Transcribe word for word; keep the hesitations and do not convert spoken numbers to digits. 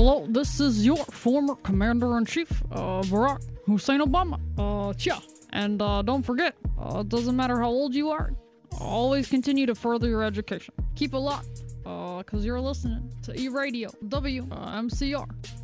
hello, this is your former Commander-in-Chief, uh, Barack Hussein Obama. Uh, chia. And, uh, don't forget, uh, it doesn't matter how old you are, always continue to further your education. Keep it locked, uh, cause you're listening to E-Radio, W, uh, M C R.